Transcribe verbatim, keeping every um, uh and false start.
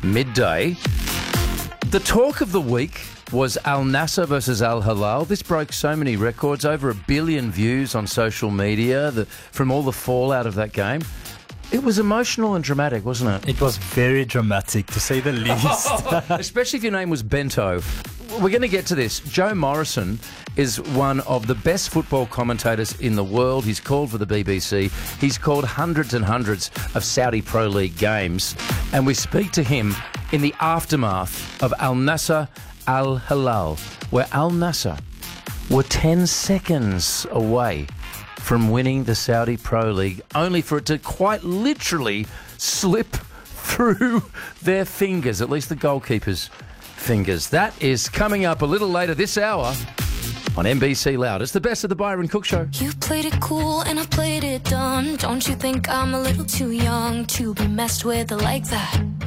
midday. The talk of the week was Al Nassr versus Al Hilal. This broke so many records, over a billion views on social media the, from all the fallout of that game. It was emotional and dramatic, wasn't it? It was very dramatic, to say the least. Especially if your name was Bento. We're going to get to this. Joe Morrison is one of the best football commentators in the world. He's called for the B B C. He's called hundreds and hundreds of Saudi Pro League games. And we speak to him in the aftermath of Al Nassr Al Hilal, where Al Nassr were ten seconds away from winning the Saudi Pro League, only for it to quite literally slip through their fingers, at least the goalkeeper's fingers. That is coming up a little later this hour on N B C Loud. It's the best of the Byron Cook Show. You played it cool and I played it dumb. Don't you think I'm a little too young to be messed with like that?